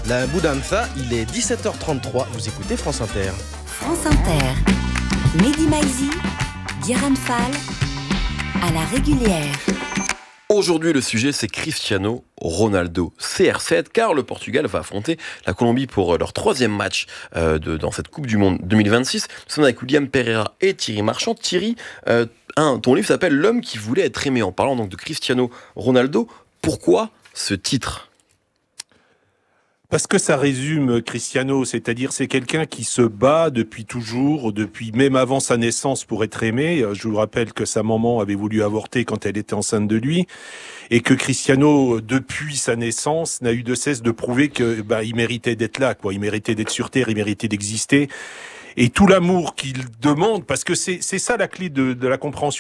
La Mudanza, il est 17h33, vous écoutez France Inter. France Inter, Mehdi Maizi, Guérin Fall, à la régulière. Aujourd'hui, le sujet, c'est Cristiano Ronaldo, CR7, car le Portugal va affronter la Colombie pour leur troisième match dans cette Coupe du Monde 2026. Nous sommes avec William Pereira et Thierry Marchand. Thierry, ton livre s'appelle « L'homme qui voulait être aimé », en parlant donc de Cristiano Ronaldo. Pourquoi ce titre ? Parce que ça résume Cristiano, c'est-à-dire c'est quelqu'un qui se bat depuis toujours, depuis même avant sa naissance pour être aimé. Je vous rappelle que sa maman avait voulu avorter quand elle était enceinte de lui, et que Cristiano, depuis sa naissance, n'a eu de cesse de prouver que il méritait d'être là, quoi. Il méritait d'être sur terre, il méritait d'exister. Et tout l'amour qu'il demande, parce que c'est ça la clé de la compréhension